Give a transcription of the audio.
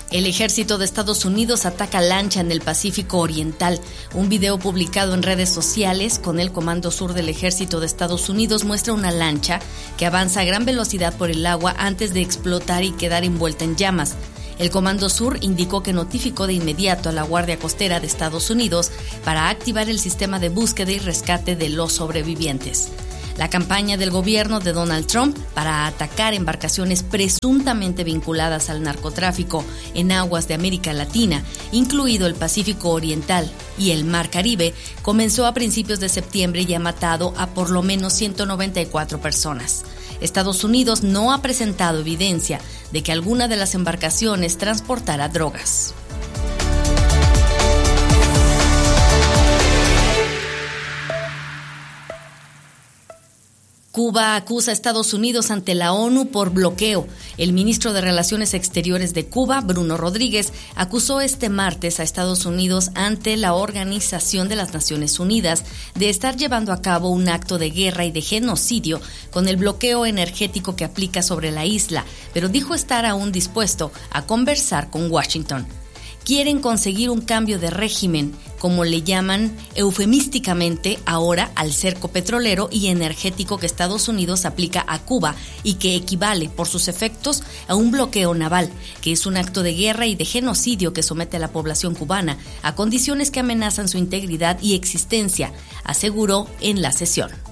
El ejército de Estados Unidos ataca lancha en el Pacífico Oriental. Un video publicado en redes sociales con el Comando Sur del Ejército de Estados Unidos muestra una lancha que avanza a gran velocidad por el agua antes de explotar y quedar envuelta en llamas. El Comando Sur indicó que notificó de inmediato a la Guardia Costera de Estados Unidos para activar el sistema de búsqueda y rescate de los sobrevivientes. La campaña del gobierno de Donald Trump para atacar embarcaciones presuntamente vinculadas al narcotráfico en aguas de América Latina, incluido el Pacífico Oriental y el Mar Caribe, comenzó a principios de septiembre y ha matado a por lo menos 194 personas. Estados Unidos no ha presentado evidencia de que alguna de las embarcaciones transportara drogas. Cuba acusa a Estados Unidos ante la ONU por bloqueo. El ministro de Relaciones Exteriores de Cuba, Bruno Rodríguez, acusó este martes a Estados Unidos ante la Organización de las Naciones Unidas de estar llevando a cabo un acto de guerra y de genocidio con el bloqueo energético que aplica sobre la isla, pero dijo estar aún dispuesto a conversar con Washington. Quieren conseguir un cambio de régimen, como le llaman eufemísticamente ahora al cerco petrolero y energético que Estados Unidos aplica a Cuba y que equivale por sus efectos a un bloqueo naval, que es un acto de guerra y de genocidio que somete a la población cubana a condiciones que amenazan su integridad y existencia, aseguró en la sesión.